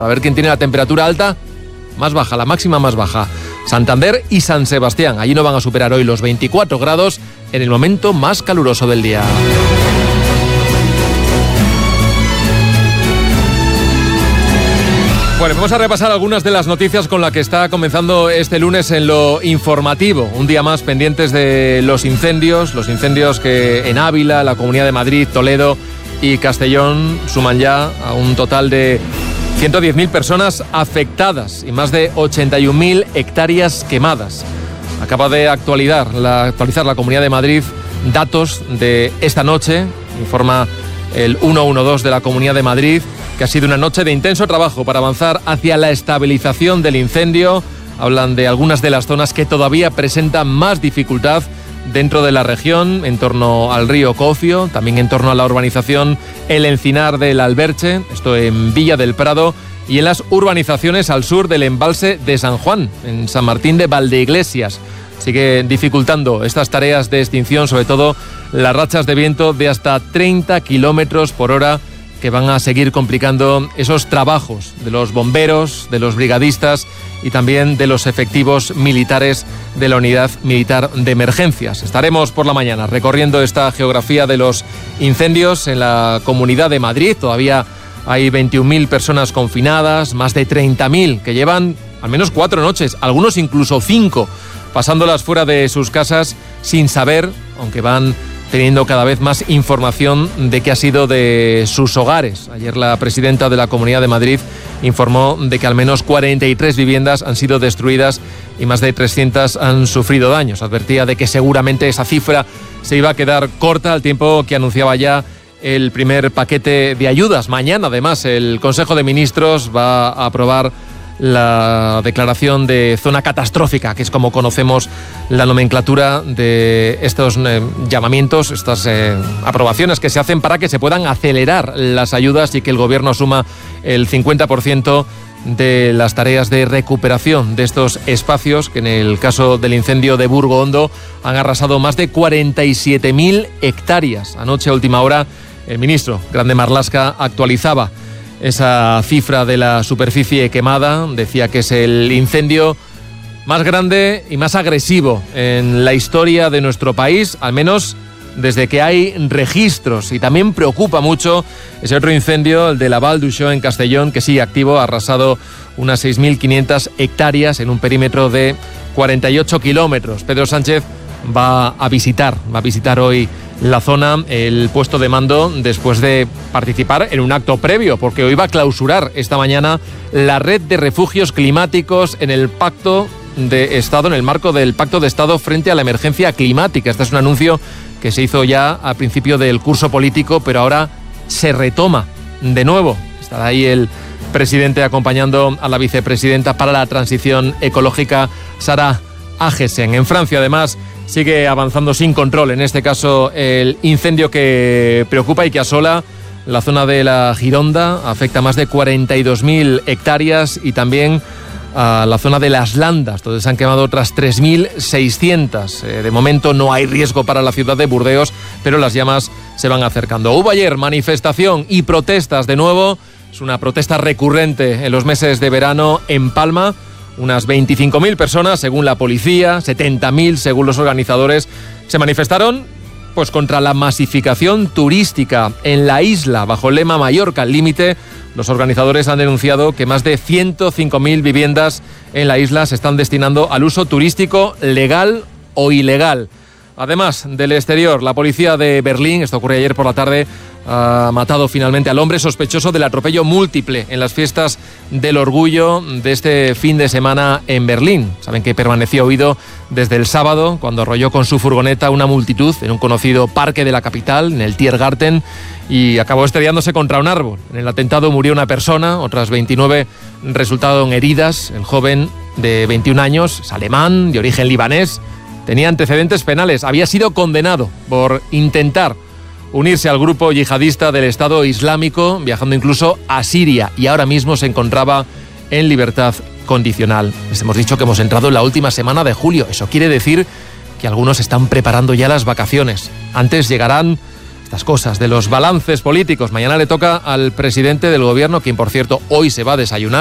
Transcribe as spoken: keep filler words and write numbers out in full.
A ver quién tiene la temperatura alta más baja, la máxima más baja. Santander y San Sebastián. Allí no van a superar hoy los veinticuatro grados en el momento más caluroso del día. Bueno, vamos a repasar algunas de las noticias con las que está comenzando este lunes en lo informativo. Un día más pendientes de los incendios, los incendios que en Ávila, la Comunidad de Madrid, Toledo y Castellón suman ya a un total de ciento diez mil personas afectadas y más de ochenta y un mil hectáreas quemadas. Acaba de actualizar la, actualizar la Comunidad de Madrid datos de esta noche, informa el ciento doce de la Comunidad de Madrid, que ha sido una noche de intenso trabajo para avanzar hacia la estabilización del incendio. Hablan de algunas de las zonas que todavía presentan más dificultad dentro de la región, en torno al río Cocio, también en torno a la urbanización El Encinar del Alberche, esto en Villa del Prado, y en las urbanizaciones al sur del embalse de San Juan, en San Martín de Valdeiglesias. Sigue dificultando estas tareas de extinción, sobre todo las rachas de viento de hasta treinta kilómetros por hora, que van a seguir complicando esos trabajos de los bomberos, de los brigadistas y también de los efectivos militares de la Unidad Militar de Emergencias. Estaremos por la mañana recorriendo esta geografía de los incendios en la Comunidad de Madrid. Todavía hay veintiún mil personas confinadas, más de treinta mil que llevan al menos cuatro noches, algunos incluso cinco, pasándolas fuera de sus casas sin saber, aunque van teniendo cada vez más información de qué ha sido de sus hogares. Ayer la presidenta de la Comunidad de Madrid informó de que al menos cuarenta y tres viviendas han sido destruidas y más de trescientas han sufrido daños. Advertía de que seguramente esa cifra se iba a quedar corta al tiempo que anunciaba ya el primer paquete de ayudas. Mañana, además, el Consejo de Ministros va a aprobar la declaración de zona catastrófica, que es como conocemos la nomenclatura de estos eh, llamamientos, estas eh, aprobaciones que se hacen para que se puedan acelerar las ayudas y que el gobierno asuma el cincuenta por ciento de las tareas de recuperación de estos espacios que en el caso del incendio de Burgo Hondo han arrasado más de cuarenta y siete mil hectáreas. Anoche a última hora el ministro Grande Marlaska actualizaba esa cifra de la superficie quemada. Decía que es el incendio más grande y más agresivo en la historia de nuestro país, al menos desde que hay registros. Y también preocupa mucho ese otro incendio, el de la Val d'Uixó en Castellón, que sigue activo, ha arrasado unas seis mil quinientas hectáreas en un perímetro de cuarenta y ocho kilómetros. Pedro Sánchez va a visitar, va a visitar hoy la zona, el puesto de mando, después de participar en un acto previo, porque hoy va a clausurar esta mañana la red de refugios climáticos en el Pacto de Estado, en el marco del Pacto de Estado frente a la emergencia climática. Este es un anuncio que se hizo ya al principio del curso político, pero ahora se retoma de nuevo. Estará ahí el presidente acompañando a la vicepresidenta para la transición ecológica, Sara Agesen. En Francia, además, sigue avanzando sin control, en este caso el incendio que preocupa y que asola la zona de la Gironda, afecta a más de cuarenta y dos mil hectáreas, y también a la zona de las Landas, donde se han quemado otras tres mil seiscientas. Eh, de momento no hay riesgo para la ciudad de Burdeos, pero las llamas se van acercando. Hubo ayer manifestación y protestas de nuevo, es una protesta recurrente en los meses de verano en Palma. Unas veinticinco mil personas, según la policía, setenta mil según los organizadores, se manifestaron pues contra la masificación turística en la isla. Bajo el lema Mallorca al límite, los organizadores han denunciado que más de ciento cinco mil viviendas en la isla se están destinando al uso turístico legal o ilegal. Además del exterior, la policía de Berlín, esto ocurrió ayer por la tarde, ha matado finalmente al hombre sospechoso del atropello múltiple en las fiestas del orgullo de este fin de semana en Berlín. Saben que permaneció huido desde el sábado, cuando arrolló con su furgoneta una multitud en un conocido parque de la capital, en el Tiergarten, y acabó estrellándose contra un árbol. En el atentado murió una persona, otras veintinueve resultaron heridas. El joven de veintiún años, es alemán, de origen libanés, tenía antecedentes penales, había sido condenado por intentar unirse al grupo yihadista del Estado Islámico, viajando incluso a Siria, y ahora mismo se encontraba en libertad condicional. Les hemos dicho que hemos entrado en la última semana de julio. Eso quiere decir que algunos están preparando ya las vacaciones. Antes llegarán estas cosas, de los balances políticos. Mañana le toca al presidente del gobierno, quien por cierto hoy se va a desayunar.